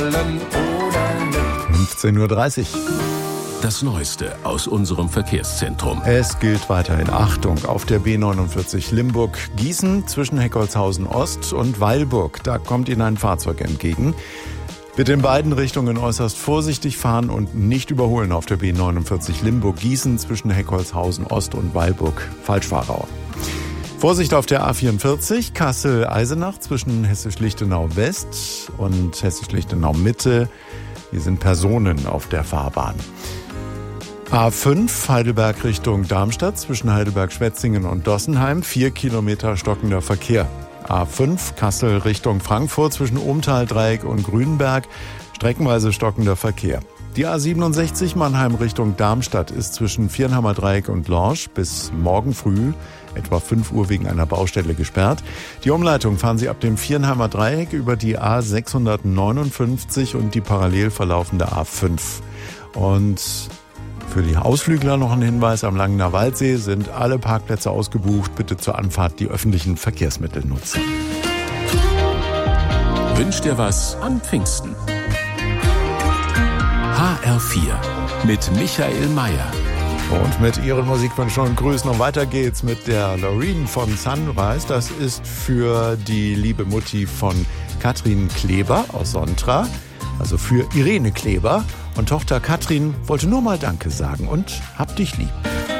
15:30 Uhr. Das Neueste aus unserem Verkehrszentrum. Es gilt weiterhin Achtung auf der B49 Limburg-Gießen zwischen Heckholzhausen Ost und Weilburg. Da kommt Ihnen ein Fahrzeug entgegen. Bitte in beiden Richtungen äußerst vorsichtig fahren und nicht überholen auf der B49 Limburg-Gießen zwischen Heckholzhausen Ost und Weilburg. Falschfahrer. Vorsicht auf der A44 Kassel-Eisenach zwischen Hessisch-Lichtenau West und Hessisch-Lichtenau Mitte. Hier sind Personen auf der Fahrbahn. A5 Heidelberg Richtung Darmstadt zwischen Heidelberg-Schwetzingen und Dossenheim. 4 Kilometer stockender Verkehr. A5 Kassel Richtung Frankfurt zwischen Ohmtal-Dreieck und Grünberg. Streckenweise stockender Verkehr. Die A67 Mannheim Richtung Darmstadt ist zwischen Viernheimer Dreieck und Lorsch bis morgen früh etwa 5 Uhr wegen einer Baustelle gesperrt. Die Umleitung fahren Sie ab dem Viernheimer Dreieck über die A659 und die parallel verlaufende A5. Und für die Ausflügler noch ein Hinweis: Am Langener Waldsee sind alle Parkplätze ausgebucht. Bitte zur Anfahrt die öffentlichen Verkehrsmittel nutzen. Wünsch dir was an Pfingsten. HR4 mit Michael Mayer. Und mit Ihren Musikwünschen und Grüßen. Und weiter geht's mit der Loreen von Sunrise. Das ist für die liebe Mutti von Katrin Kleber aus Sontra. Also für Irene Kleber. Und Tochter Katrin wollte nur mal Danke sagen und hab dich lieb.